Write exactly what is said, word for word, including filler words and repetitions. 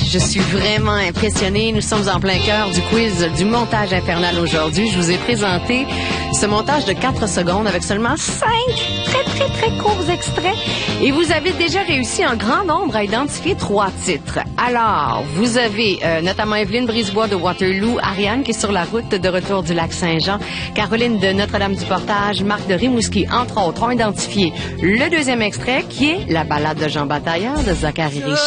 je suis vraiment impressionnée. Nous sommes en plein cœur du quiz du montage infernal aujourd'hui. Je vous ai présenté ce montage de quatre secondes avec seulement cinq très, très, très courts extraits. Et vous avez déjà réussi en grand nombre à identifier trois titres. Alors, vous avez euh, notamment Evelyne Brisebois de Waterloo, Ariane qui est sur la route de retour du lac Saint-Jean, Caroline de Notre-Dame-du-Portage, Marc de Rimouski, entre autres, ont identifié le deuxième extrait qui est la balade de Jean Batailleur de Zachary Richard.